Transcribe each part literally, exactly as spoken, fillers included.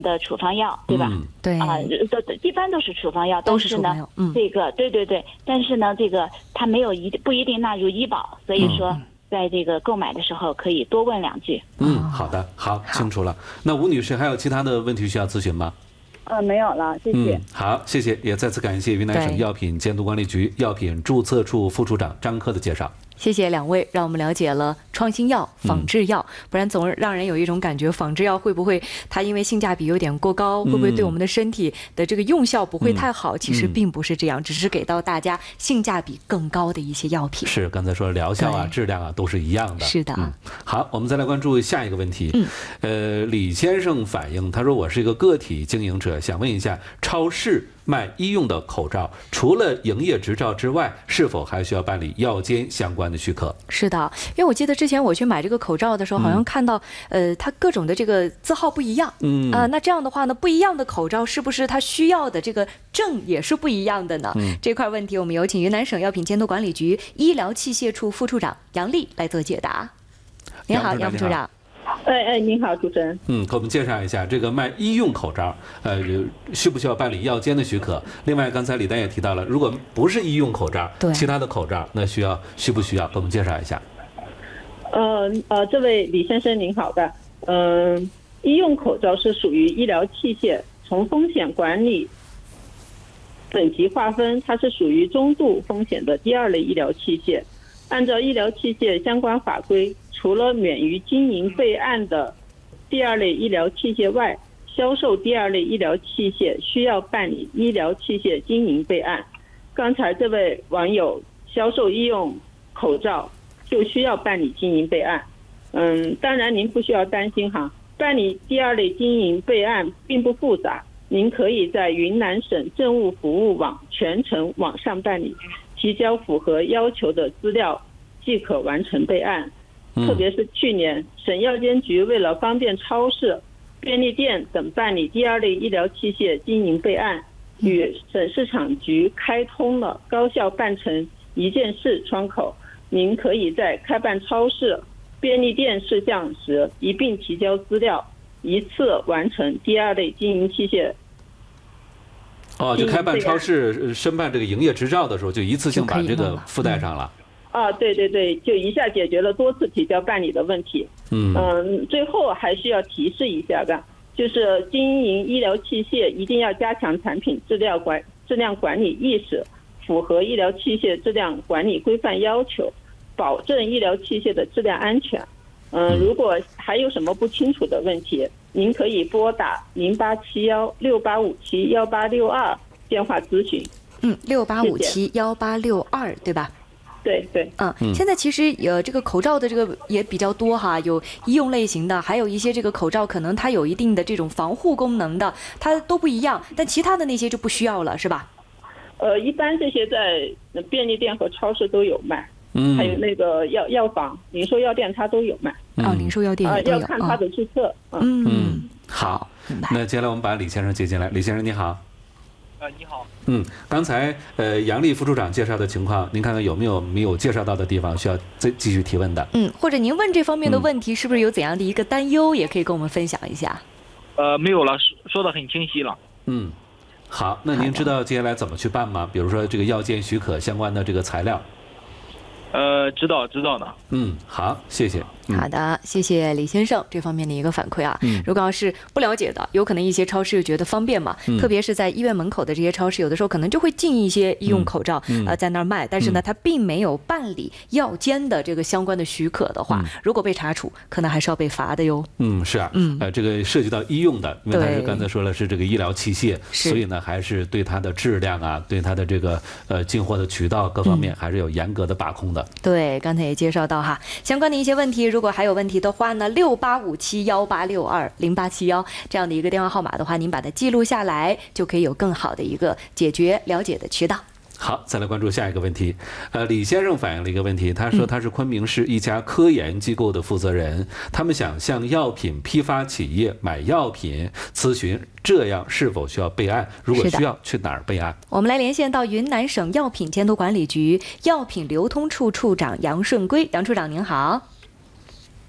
的处方药，对吧？ 嗯、 对啊，都、呃、一般都是处方药， 都是但是呢， 处方药嗯、 这个对对对，但是呢，这个它没有一不一定纳入医保，所以说在这个购买的时候可以多问两句。 嗯，好的，好，清楚了。那吴女士还有其他的问题需要咨询吗？ 呃，没有了，谢谢。 嗯，好，谢谢，也再次感谢云南省药品监督管理局药品注册处副处长张科的介绍。 谢谢两位，让我们了解了创新药、仿制药，嗯、不然总让人有一种感觉，仿制药会不会它因为性价比有点过高，会不会对我们的身体的这个用效不会太好？嗯、其实并不是这样，只是给到大家性价比更高的一些药品。 是，刚才说疗效啊、质量啊都是一样的。 是的。 嗯，好，我们再来关注下一个问题。 嗯， 呃，李先生反映，他说我是一个个体经营者，想问一下，超市卖医用的口罩，除了营业执照之外，是否还需要办理药监相关的许可？ 是的，因为我记得之前我去买这个口罩的时候，好像看到，嗯、呃，它各种的这个字号不一样，嗯啊、呃，那这样的话呢，不一样的口罩是不是它需要的这个证也是不一样的呢？嗯，这块问题我们有请云南省药品监督管理局医疗器械处副处长杨丽来做解答。您好，杨副处长。 哎哎，您好，主持人。 嗯，给我们介绍一下这个卖医用口罩，呃，需不需要办理药监的许可？另外，刚才李丹也提到了，如果不是医用口罩，其他的口罩，那需要需不需要？给我们介绍一下。 呃呃，这位李先生您好的，嗯、呃，医用口罩是属于医疗器械，从风险管理等级划分，它是属于中度风险的第二类医疗器械。按照医疗器械相关法规，除了免于经营备案的第二类医疗器械外，销售第二类医疗器械需要办理医疗器械经营备案。刚才这位网友销售医用口罩就需要办理经营备案。嗯，当然您不需要担心哈，办理第二类经营备案并不复杂，您可以在云南省政务服务网全程网上办理，提交符合要求的资料即可完成备案。特别是去年，省药监局为了方便超市、便利店等办理第二类医疗器械经营备案，与省市场局开通了高效办成一件事窗口。您可以在开办超市、便利店事项时一并提交资料，一次完成第二类经营器械。 哦，就开办超市申办这个营业执照的时候，就一次性把这个附带上了。 啊，对对对，就一下解决了多次提交办理的问题。嗯嗯，最后还是要提示一下的，就是经营医疗器械一定要加强产品质量管质量管理意识，符合医疗器械质量管理规范要求，保证医疗器械的质量安全。嗯，如果还有什么不清楚的问题，您可以拨打零八七幺六八五七幺八六二电话咨询。 嗯，六八五七幺八六二，对吧？ 对对， 嗯，现在其实呃，这个口罩的这个也比较多哈，有医用类型的，还有一些这个口罩可能它有一定的这种防护功能的，它都不一样，但其他的那些就不需要了，是吧？ 呃，一般这些在便利店和超市都有卖，嗯，还有那个药药房、零售药店它都有卖。 啊、哦，零售药店也都有， 呃、要看它的注册。 嗯嗯，好，那接下来我们把李先生接进来。李先生你好。 呃，你好。 嗯，刚才呃杨丽副处长介绍的情况，您看看有没有没有介绍到的地方需要再继续提问的？ 嗯，或者您问这方面的问题，是不是有怎样的一个担忧，嗯、也可以跟我们分享一下。 呃，没有了，说说的很清晰了。 嗯，好，那您知道接下来怎么去办吗？比如说这个药监许可相关的这个材料。 呃，知道知道的。 嗯，好，谢谢。嗯、 好的，谢谢李先生这方面的一个反馈啊。嗯，如果要是不了解的，有可能一些超市觉得方便嘛，嗯、特别是在医院门口的这些超市，有的时候可能就会进一些医用口罩，嗯、呃，在那儿卖，但是呢，嗯、它并没有办理药监的这个相关的许可的话，嗯、如果被查处，可能还是要被罚的哟。 嗯，是啊，嗯，呃，这个涉及到医用的，因为它是刚才说了是这个医疗器械，所以呢，还是对它的质量啊，对它的这个呃进货的渠道各方面，还是有严格的把控的。 嗯、对，刚才也介绍到哈，相关的一些问题，如果还有问题的话呢，六八五七幺八六二零八七幺这样的一个电话号码的话，您把它记录下来，就可以有更好的一个解决了解的渠道。 好，再来关注下一个问题。呃，李先生反映了一个问题，他说他是昆明市一家科研机构的负责人，嗯、他们想向药品批发企业买药品，咨询这样是否需要备案？如果需要，去哪儿备案？ 我们来连线到云南省药品监督管理局药品流通处处长杨顺贵，杨处长您好。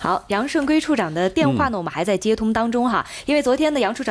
好，杨胜圭处长的电话呢，我们还在接通当中哈，因为昨天呢，杨处长